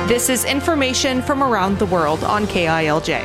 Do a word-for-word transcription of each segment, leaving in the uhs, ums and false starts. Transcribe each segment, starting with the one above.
This is information from around the world on K I L J.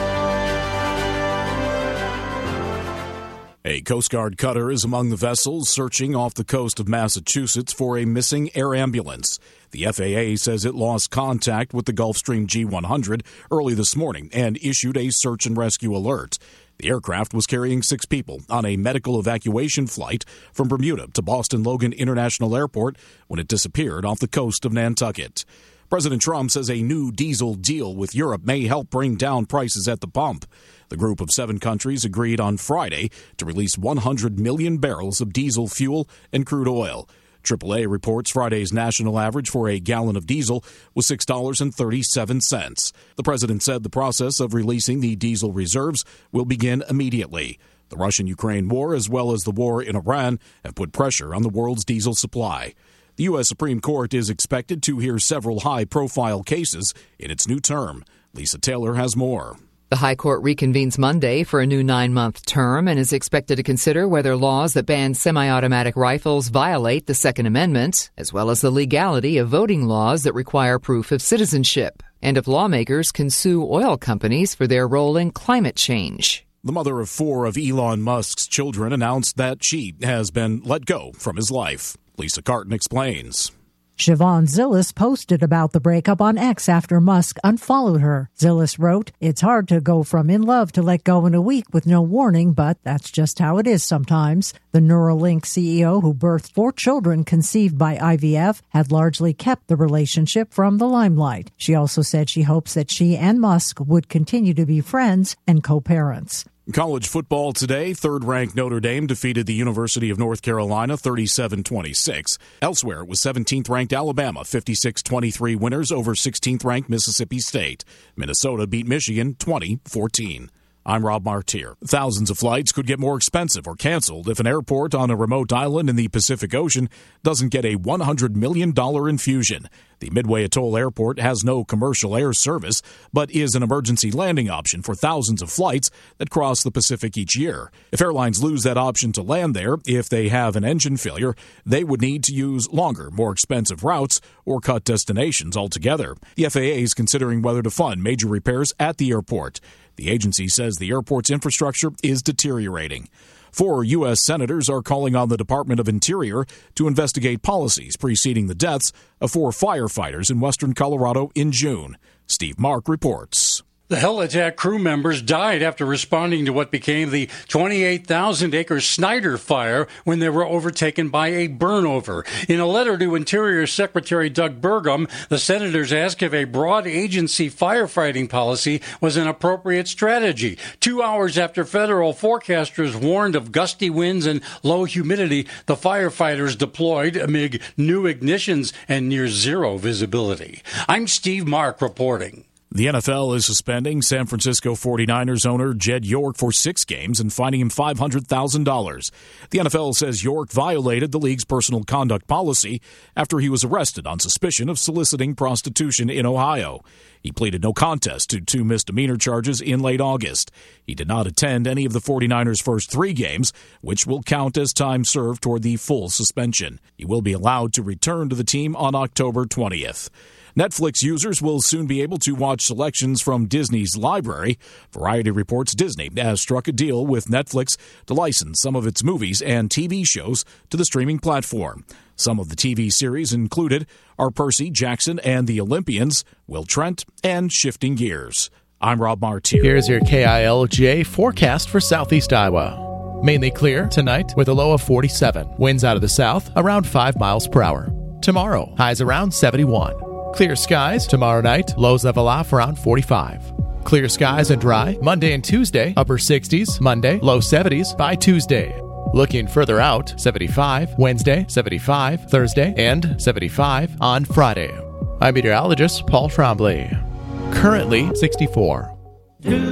A Coast Guard cutter is among the vessels searching off the coast of Massachusetts for a missing air ambulance. The F A A says it lost contact with the Gulfstream G one hundred early this morning and issued a search and rescue alert. The aircraft was carrying six people on a medical evacuation flight from Bermuda to Boston Logan International Airport when it disappeared off the coast of Nantucket. President Trump says a new diesel deal with Europe may help bring down prices at the pump. The group of seven countries agreed on Friday to release one hundred million barrels of diesel fuel and crude oil. triple A reports Friday's national average for a gallon of diesel was six dollars and thirty-seven cents. The president said the process of releasing the diesel reserves will begin immediately. The Russian-Ukraine war, as well as the war in Iran, have put pressure on the world's diesel supply. The U S Supreme Court is expected to hear several high-profile cases in its new term. Lisa Taylor has more. The High Court reconvenes Monday for a new nine-month term and is expected to consider whether laws that ban semi-automatic rifles violate the Second Amendment, as well as the legality of voting laws that require proof of citizenship, and if lawmakers can sue oil companies for their role in climate change. The mother of four of Elon Musk's children announced that she has been let go from his life. Lisa Carton explains. Siobhan Zillis posted about the breakup on X after Musk unfollowed her. Zillis wrote, "It's hard to go from in love to let go in a week with no warning, but that's just how it is sometimes." The Neuralink C E O, who birthed four children conceived by I V F, had largely kept the relationship from the limelight. She also said she hopes that she and Musk would continue to be friends and co-parents. College football today, third-ranked Notre Dame defeated the University of North Carolina thirty-seven twenty-six. Elsewhere, it was seventeenth-ranked Alabama, fifty-six twenty-three winners over sixteenth-ranked Mississippi State. Minnesota beat Michigan twenty fourteen. I'm Rob Martier. Thousands of flights could get more expensive or canceled if an airport on a remote island in the Pacific Ocean doesn't get a one hundred million dollars infusion. The Midway Atoll Airport has no commercial air service, but is an emergency landing option for thousands of flights that cross the Pacific each year. If airlines lose that option to land there, if they have an engine failure, they would need to use longer, more expensive routes or cut destinations altogether. The F A A is considering whether to fund major repairs at the airport. The agency says the airport's infrastructure is deteriorating. Four U S senators are calling on the Department of Interior to investigate policies preceding the deaths of four firefighters in western Colorado in June. Steve Mark reports. The Helitack crew members died after responding to what became the twenty-eight thousand acre Snyder fire when they were overtaken by a burnover. In a letter to Interior Secretary Doug Burgum, the senators asked if a broad agency firefighting policy was an appropriate strategy. Two hours after federal forecasters warned of gusty winds and low humidity, the firefighters deployed amid new ignitions and near zero visibility. I'm Steve Mark reporting. The N F L is suspending San Francisco forty-niners owner Jed York for six games and fining him five hundred thousand dollars. The N F L says York violated the league's personal conduct policy after he was arrested on suspicion of soliciting prostitution in Ohio. He pleaded no contest to two misdemeanor charges in late August. He did not attend any of the forty-niners' first three games, which will count as time served toward the full suspension. He will be allowed to return to the team on October twentieth. Netflix users will soon be able to watch selections from Disney's library. Variety reports Disney has struck a deal with Netflix to license some of its movies and T V shows to the streaming platform. Some of the T V series included are Percy Jackson and the Olympians, Will Trent, and Shifting Gears. I'm Rob Martier. Here's your K I L J forecast for Southeast Iowa. Mainly clear tonight with a low of forty-seven. Winds out of the south around five miles per hour. Tomorrow, highs around seventy-one. Clear skies tomorrow night, lows level off around forty-five. Clear skies and dry Monday and Tuesday, upper sixties, Monday, low seventies by Tuesday. Looking further out, seventy-five Wednesday, seventy-five Thursday, and seventy-five on Friday. I'm meteorologist Paul Trombley. Currently sixty-four.